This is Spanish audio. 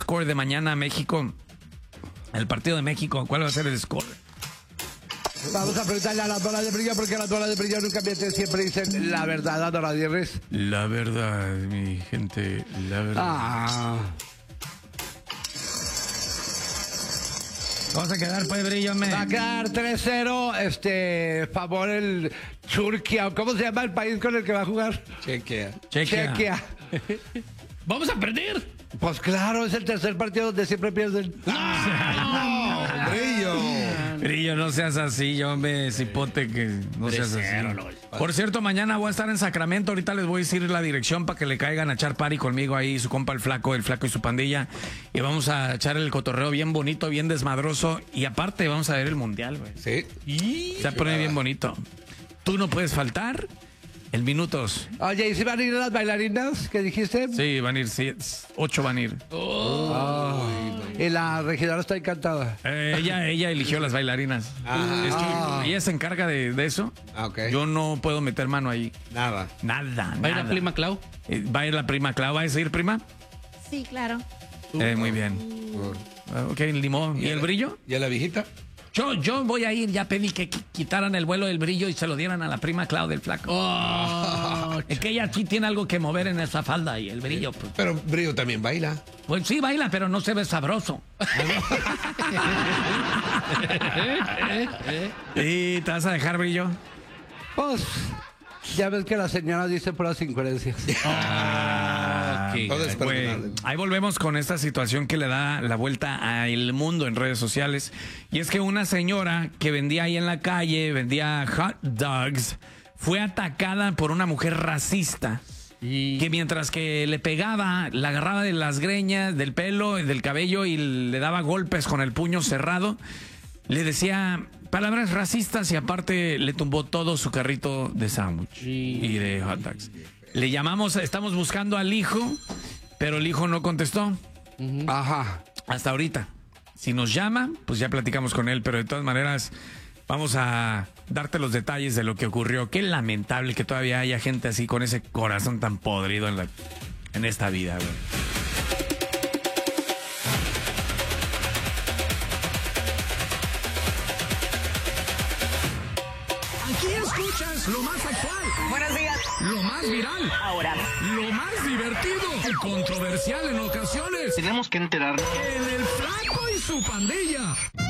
score de mañana México? El partido de México, ¿cuál va a ser el score? Vamos a preguntarle a la bola de brillo, porque la bola de brillo nunca miente, siempre dicen la verdad, Adora Aguirres. La verdad, mi gente, la verdad. Vamos a quedar, pues, Brillo, Va a quedar 3-0, favor el Turquía. ¿Cómo se llama el país con el que va a jugar? Chequea. Chequia. ¡Vamos a perder! Pues claro, es el tercer partido donde siempre pierden. Brillo, no seas así, hombre, cipote, que no seas así. Por cierto, mañana voy a estar en Sacramento. Ahorita les voy a decir la dirección para que le caigan a echar party conmigo ahí, su compa el Flaco y su pandilla. Y vamos a echar el cotorreo bien bonito, bien desmadroso. Y aparte vamos a ver el mundial, güey. Sí. Y se pone bien bonito. Tú no puedes faltar en minutos. Oye, ¿y si van a ir las bailarinas que dijiste? Sí, van a ir, 8 van a ir. Y la regidora está encantada. Ella eligió las bailarinas. Es que ella se encarga de eso. Ok. Yo no puedo meter mano ahí. Nada. Nada. ¿Va a ir la prima Clau? Va a ir la prima Clau. ¿Va a ir, prima? Sí, claro. Muy bien. Ok, limón. ¿Y el Brillo? ¿Y a la viejita? Yo voy a ir. Ya pedí que quitaran el vuelo del Brillo y se lo dieran a la prima Clau del Flaco. Es que ella sí tiene algo que mover en esa falda y el Brillo. Pues, Pero Brillo también baila. pues sí, baila, pero no se ve sabroso. ¿Y te vas a dejar, Brillo? Pues, ya ves que la señora dice puras incoherencias. Todo es Güey, perdonable. ahí volvemos con esta situación que le da la vuelta al mundo en redes sociales. Y es que una señora que vendía ahí en la calle, vendía hot dogs, fue atacada por una mujer racista. Que mientras que le pegaba, la agarraba de las greñas, del pelo, del cabello y le daba golpes con el puño cerrado, le decía palabras racistas y aparte le tumbó todo su carrito de sándwich y de hot dogs. Le llamamos, estamos buscando al hijo, pero el hijo no contestó. Ajá. Hasta ahorita. Si nos llama, pues ya platicamos con él, pero de todas maneras vamos a darte los detalles de lo que ocurrió. Qué lamentable que todavía haya gente así con ese corazón tan podrido en esta vida, güey. Aquí escuchas lo más actual, Buenos días. lo más viral, Ahora, lo más divertido y controversial en ocasiones. Tenemos que enterarnos. En el Flaco y su pandilla.